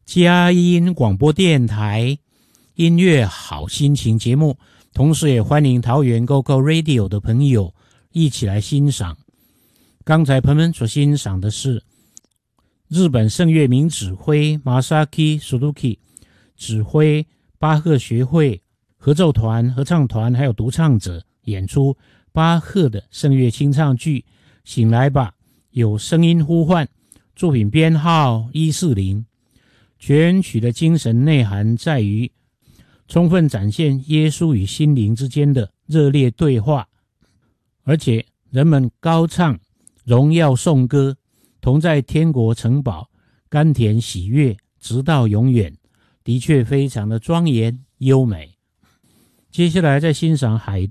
佳音广播电台音乐好心情节目，同时也欢迎桃园 GoGo Radio 的朋友一起来欣赏。刚才朋友们所欣赏的是日本圣乐名指挥 Masaki Suzuki 指挥巴赫学会合奏团、合唱团还有独唱者演出巴赫的圣乐清唱剧醒来吧，有声音呼唤，作品编号140。全曲的精神内涵在于充分展现耶稣与心灵之间的热烈对话，而且人们高唱荣耀颂歌，同在天国城堡，甘甜喜悦，直到永远，的确非常的庄严优美。接下来再欣赏海